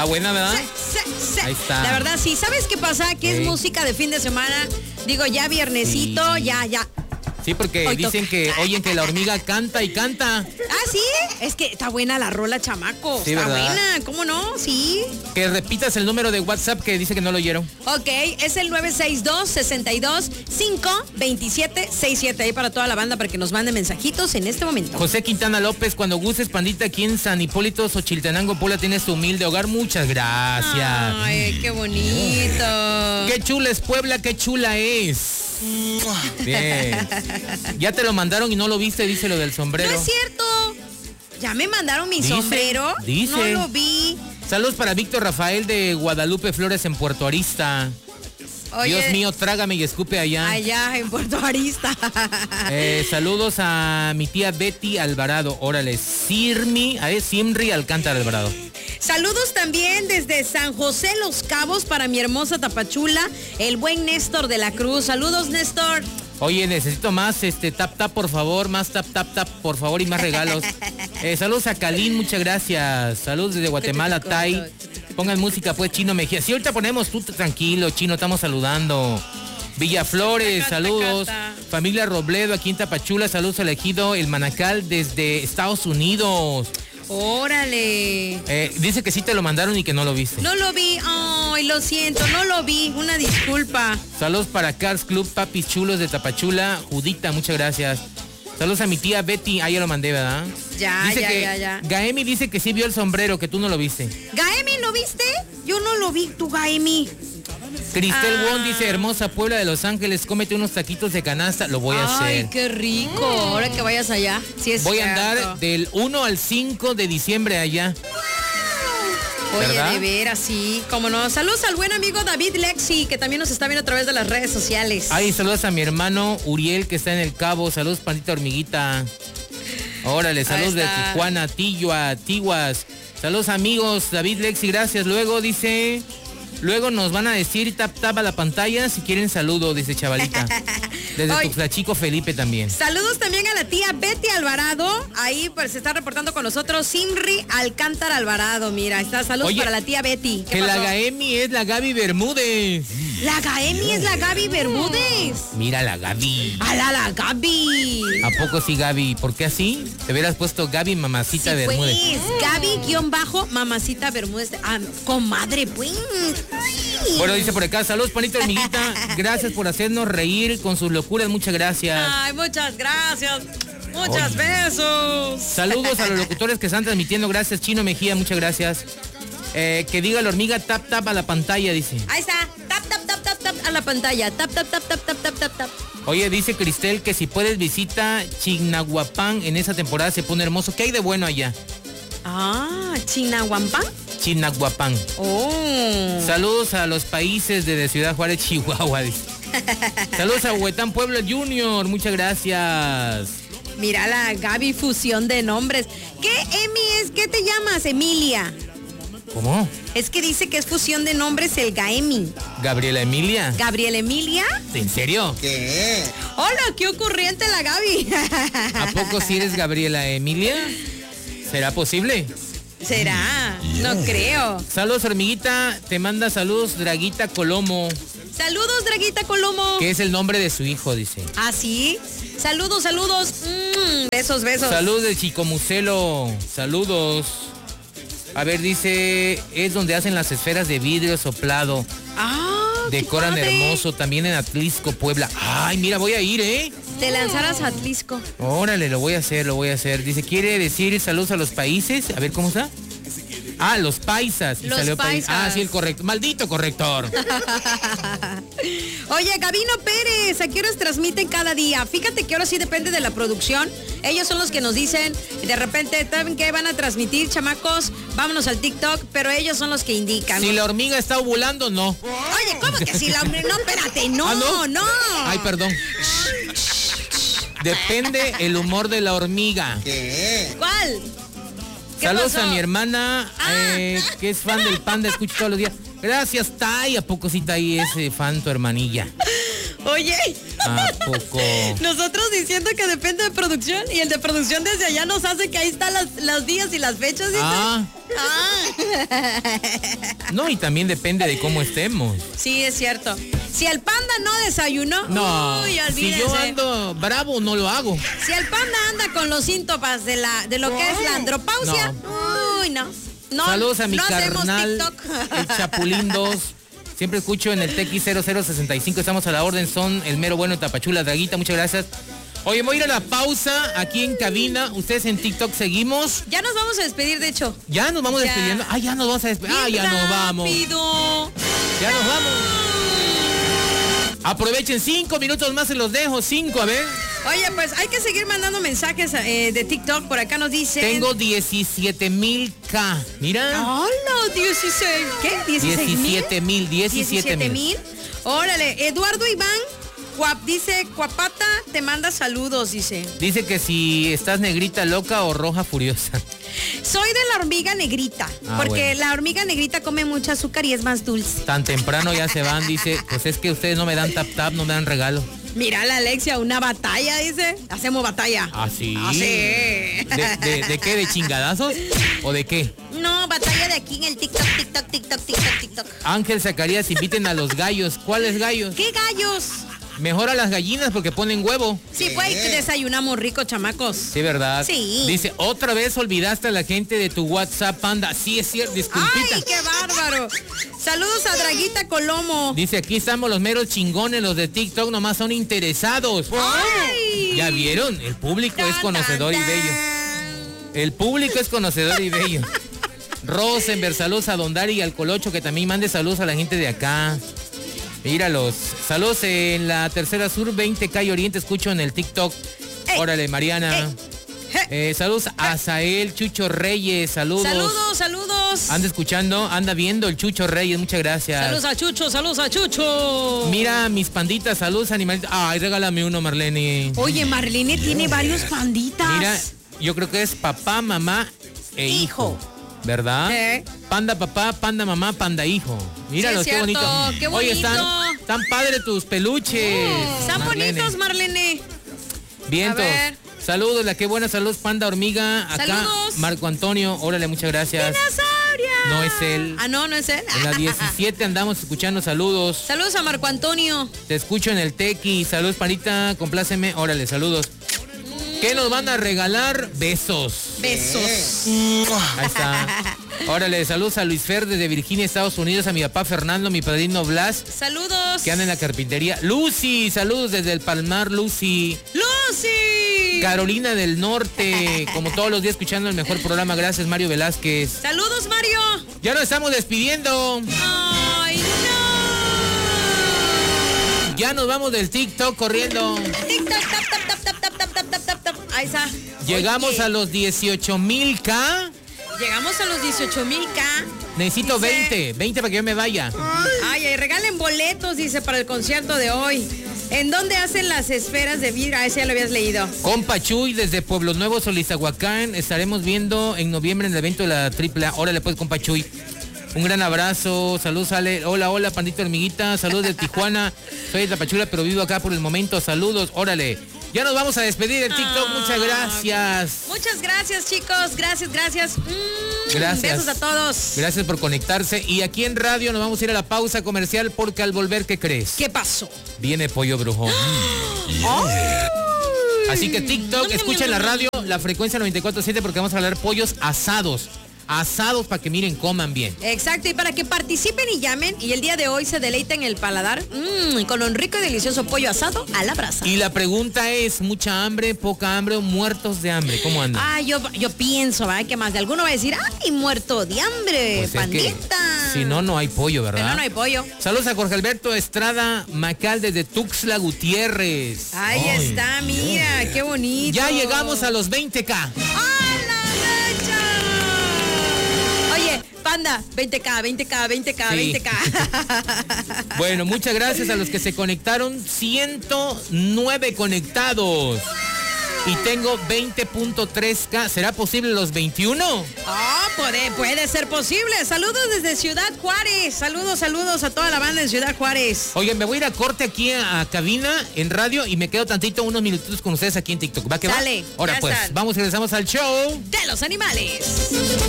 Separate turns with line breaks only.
buena, ¿verdad?
Sí.
Ahí está.
La verdad, sí. ¿Sabes qué pasa? Que es música de fin de semana. Digo, ya viernesito,
sí.
ya.
Sí, porque
Hoy
dicen que oyen que la hormiga canta y canta.
Ah, sí. Es que está buena la rola, chamaco.
Sí,
está
¿verdad?
buena. ¿Cómo no? Sí.
Que repitas el número de WhatsApp que dice que no lo oyeron.
Ok, es el 962-62-527-67. Ahí para toda la banda para que nos mande mensajitos en este momento.
José Quintana López, cuando gustes, pandita, aquí en San Hipólito, Xochiltenango, Puebla, tienes tu humilde hogar. Muchas gracias.
Ay, qué bonito.
Qué chula es Puebla, qué chula es. Bien. Ya te lo mandaron y no lo viste, dice lo del sombrero.
No es cierto. Ya me mandaron mi sombrero.
Dice.
No lo vi.
Saludos para Víctor Rafael de Guadalupe Flores en Puerto Arista.
Oye,
Dios mío, trágame y escupe allá.
Allá en Puerto Arista.
Saludos a mi tía Betty Alvarado. Órale, Simri Alcántara Alvarado.
Saludos también desde San José Los Cabos para mi hermosa Tapachula, el buen Néstor de la Cruz. Saludos, Néstor.
Oye, necesito más tap, por favor, más tap, por favor, y más regalos. Saludos a Calín, muchas gracias. Saludos desde Guatemala, Tai. Pongan música, pues, Chino Mejía. Sí, ahorita ponemos, tú tranquilo, Chino, estamos saludando. Villaflores, saludos. Familia Robledo, aquí en Tapachula, saludos al ejido El Manacal desde Estados Unidos.
Órale.
Dice que sí te lo mandaron y que no lo viste.
No lo vi, ay, lo siento, no lo vi, una disculpa.
Saludos para Cars Club, Papis Chulos de Tapachula, Judita, muchas gracias. Saludos a mi tía Betty, ya lo mandé, ¿verdad?
Ya.
Gaemi dice que sí vio el sombrero, que tú no lo viste.
¿Gaemi lo viste? Yo no lo vi, tu Gaemi.
Cristel Wong dice, hermosa Puebla de Los Ángeles, cómete unos taquitos de canasta, lo voy a hacer.
Ay, qué rico, ahora que vayas allá. Sí, es
voy
cierto.
a andar del 1 al 5 de diciembre allá.
Oye,
¿verdad?
de veras, sí, cómo no. Saludos al buen amigo David Lexi, que también nos está viendo a través de las redes sociales.
Ay, saludos a mi hermano Uriel, que está en el Cabo. Saludos, pandita hormiguita. Órale, saludos de Tijuana, Tiguas. Saludos, amigos. David Lexi, gracias. Luego dice... Luego nos van a decir tap a la pantalla si quieren saludo, dice chavalita. Desde Tuxtlachico Felipe también.
Saludos también a la tía Betty Alvarado. Ahí pues se está reportando con nosotros Simri Alcántara Alvarado. Mira, está saludos para la tía Betty.
Que pasó? La Gaemi es la Gaby Bermúdez.
La Gaemi es la Gaby Bermúdez.
Mira la Gaby.
La Gaby.
¿A poco sí, Gaby? ¿Por qué así? Te hubieras puesto Gaby Mamacita Bermúdez.
Pues, Gaby-Mamacita Bermúdez. Comadre, pues.
Bueno, dice por acá, saludos, panita hormiguita. Gracias por hacernos reír con sus locuras, muchas gracias.
Ay, muchas gracias. Muchas besos.
Saludos a los locutores que están transmitiendo, gracias, Chino Mejía, muchas gracias. Que diga la hormiga tap a la pantalla, dice.
Ahí está, tap a la pantalla, tap.
Oye, dice Cristel que si puedes visita Chignahuapan, en esa temporada se pone hermoso. ¿Qué hay de bueno allá?
¿Chignahuapan?
Chignahuapan.
Oh.
Saludos a los países de Ciudad Juárez, Chihuahua. Saludos a Huetán Pueblo Junior, muchas gracias.
Mira la Gaby, fusión de nombres. ¿Qué, Emi, es? ¿Qué te llamas? Emilia.
¿Cómo?
Es que dice que es fusión de nombres el Gaemi.
¿Gabriela Emilia?
¿Gabriela Emilia?
¿En serio?
¿Qué?
Hola, qué ocurriente la Gaby.
¿A poco sí eres Gabriela Emilia? ¿Será posible?
¿Será? No creo.
Saludos, hormiguita. Te manda saludos, Draguita Colomo.
Saludos, Draguita Colomo.
Que es el nombre de su hijo, dice.
¿Ah, sí? Saludos. Besos.
Saludos de Chicomucelo. Saludos. A ver, dice, es donde hacen las esferas de vidrio soplado. Decoran hermoso, también en Atlisco, Puebla. Ay, mira, voy a ir, ¿eh?
Te lanzaras a Atlisco.
Órale, lo voy a hacer. Dice, ¿quiere decir saludos a los países? A ver, ¿cómo está? Los paisas.
Los paisas.
Sí, el correcto. Maldito corrector.
Oye, Gabino Pérez, ¿a qué horas transmiten cada día? Fíjate que ahora sí depende de la producción. Ellos son los que nos dicen, de repente, ¿saben qué van a transmitir, chamacos? Vámonos al TikTok, pero ellos son los que indican.
Si la hormiga está ovulando, no.
Oye, ¿cómo que si la hormiga? No, espérate, no.
Ay, perdón. Depende el humor de la hormiga.
¿Qué?
¿Cuál?
Saludos
pasó?
a mi hermana, que es fan del Panda, escucha todos los días. Gracias, Tai. ¿A poco sí Tai es fan tu hermanilla?
Oye.
¿A poco?
Nosotros diciendo que depende de producción y el de producción desde allá nos hace que ahí están los días y las fechas. ¿Dice?
No, y también depende de cómo estemos.
Sí, es cierto. Si el panda no desayunó,
no,
uy,
si yo ando bravo, no lo hago.
Si el panda anda con los síntomas de lo que es la andropausia, uy, no.
Saludos a mi carnal,
TikTok.
el Chapulín 2. Siempre escucho en el TX0065, estamos a la orden, son el mero bueno de Tapachula, Draguita, muchas gracias. Oye, voy a ir a la pausa aquí en cabina. Ustedes en TikTok seguimos.
Ya nos vamos a despedir, de hecho.
Ya nos vamos despidiendo. Ya nos vamos a despedir. Ya nos vamos. Ya nos vamos. Aprovechen 5 minutos más, se los dejo. 5, a ver.
Oye, pues hay que seguir mandando mensajes de TikTok. Por acá nos dicen.
Tengo 17,000K. Mira.
¡Hola! 16. ¿Qué?
17,000.
Órale, Eduardo Iván. Dice, Cuapata te manda saludos, dice.
Dice que si estás negrita loca o roja furiosa.
Soy de la hormiga negrita, porque la hormiga negrita come mucho azúcar y es más dulce.
Tan temprano ya se van, dice, pues es que ustedes no me dan tap, no me dan regalo.
Mira la Alexia, una batalla, dice. Hacemos batalla.
¿Ah, sí?
¿Ah, sí?
¿De qué? ¿De chingadazos? ¿O de qué?
No, batalla de aquí en el TikTok.
Ángel Zacarías, inviten a los gallos. ¿Cuáles gallos?
¿Qué gallos?
Mejor a las gallinas porque ponen huevo.
Sí, pues desayunamos rico, chamacos.
Sí, ¿verdad?
Sí.
Dice, otra vez olvidaste a la gente de tu WhatsApp, panda. Sí, es cierto, disculpita.
¡Ay, qué bárbaro! Saludos a Draguita Colomo.
Dice, aquí estamos los meros chingones, los de TikTok nomás son interesados.
¡Ay!
¿Ya vieron? El público es conocedor y bello. El público es conocedor y bello. Rosenberg, saludos a Don Dari y al Colocho, que también mande saludos a la gente de acá. Míralos. Saludos en la Tercera Sur, 20 y Oriente, escucho en el TikTok. Órale, Mariana. Saludos a Sael, Chucho Reyes, saludos.
Saludos.
Anda escuchando, anda viendo el Chucho Reyes, muchas gracias.
Saludos a Chucho.
Mira, mis panditas, saludos animalitos. Ay, regálame uno, Marlene.
Oye, Marlene tiene varios panditas.
Mira, yo creo que es papá, mamá e hijo. ¿Verdad? Panda papá, panda mamá, panda hijo. Míralos,
sí,
qué bonito.
Qué bonito.
Oye, están padres tus peluches.
Están bonitos, Marlene.
Vientos. Saludos, la qué buena, saludos, panda hormiga. Acá,
saludos.
Marco Antonio, órale, muchas gracias.
¡Dinosauria!
No es él.
No es él.
En la 17 andamos escuchando saludos.
Saludos a Marco Antonio.
Te escucho en el Tequi. Saludos, panita, compláceme. Órale, saludos. ¿Qué nos van a regalar? Besos. Ahí está. Órale, saludos a Luis Fer desde Virginia, Estados Unidos, a mi papá Fernando, mi padrino Blas.
Saludos.
Que anda en la carpintería. Lucy, saludos desde el Palmar, Lucy. Carolina del Norte, como todos los días escuchando el mejor programa. Gracias, Mario Velázquez.
Saludos, Mario.
Ya nos estamos despidiendo.
Ay, no.
Ya nos vamos del TikTok corriendo.
TikTok, tap. Ahí está.
Llegamos a los 18,000K.
Llegamos a los 18,000K.
Necesito 20 para que yo me vaya.
Ay, regalen boletos, dice, para el concierto de hoy. ¿En dónde hacen las esferas de vidrio? Ese ya lo habías leído.
Compa Chuy, desde Pueblo Nuevo, Solizahuacán. Estaremos viendo en noviembre en el evento de la AAA. Órale, pues, compa Chuy. Un gran abrazo, saludos, Ale. Hola, pandito hormiguita. Saludos de Tijuana. Soy de Tapachula, pero vivo acá por el momento. Saludos, órale. Ya nos vamos a despedir del TikTok. Muchas gracias.
Muchas gracias, chicos. Gracias.
Gracias.
Besos a todos.
Gracias por conectarse. Y aquí en radio nos vamos a ir a la pausa comercial porque al volver, ¿qué crees?
¿Qué pasó?
Viene Pollo Brujo. Así que TikTok, escucha en la radio la frecuencia 94.7 porque vamos a hablar pollos asados. Asados para que miren, coman bien.
Exacto, y para que participen y llamen y el día de hoy se deleiten el paladar con un rico y delicioso pollo asado a la brasa.
Y la pregunta es, ¿mucha hambre, poca hambre o muertos de hambre? ¿Cómo andan?
Yo pienso, ¿verdad? Que más de alguno va a decir, ¡ay, muerto de hambre,
pues
pandita!
Si no, no hay pollo, ¿verdad?
Pero no hay pollo.
Saludos a Jorge Alberto Estrada Macal desde Tuxtla Gutiérrez.
Ahí está, mira, qué bonito.
Ya llegamos a los 20K.
Panda, 20K.
Bueno, muchas gracias a los que se conectaron. 109 conectados. y tengo 20.3K. ¿Será posible los 21?
Puede ser posible. Saludos desde Ciudad Juárez. Saludos a toda la banda en Ciudad Juárez.
Oigan, me voy a ir a corte aquí a cabina en radio y me quedo tantito unos minutitos con ustedes aquí en TikTok. ¿Va que va?
Dale.
Ahora pues,
están.
regresamos al show
De los animales.